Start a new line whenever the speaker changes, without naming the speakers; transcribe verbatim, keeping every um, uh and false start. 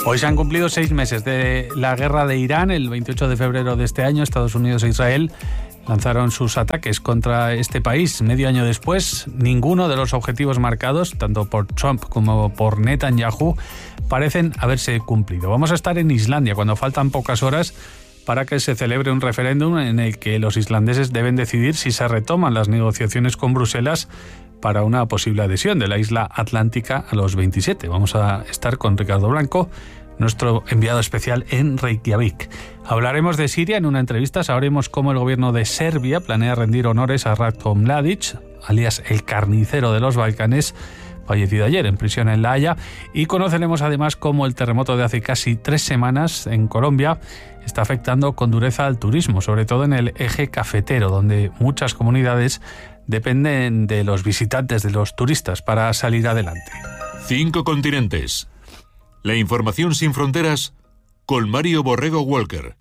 Hoy se han cumplido seis meses de la guerra de Irán. El veintiocho de febrero de este año, Estados Unidos e Israel lanzaron sus ataques contra este país. Medio año después, ninguno de los objetivos marcados, tanto por Trump como por Netanyahu, parecen haberse cumplido. Vamos a estar en Islandia cuando faltan pocas horas para que se celebre un referéndum en el que los islandeses deben decidir si se retoman las negociaciones con Bruselas para una posible adhesión de la isla atlántica a los veintisiete. Vamos a estar con Ricardo Blanco, nuestro enviado especial en Reykjavik. Hablaremos de Siria en una entrevista, sabremos cómo el gobierno de Serbia planea rendir honores a Ratko Mladic, alias el carnicero de los Balcanes, fallecido ayer en prisión en La Haya, y conoceremos además cómo el terremoto de hace casi tres semanas en Colombia está afectando con dureza al turismo, sobre todo en el eje cafetero, donde muchas comunidades dependen de los visitantes, de los turistas, para salir adelante.
Cinco continentes. La información sin fronteras con Mario Borrego Walker.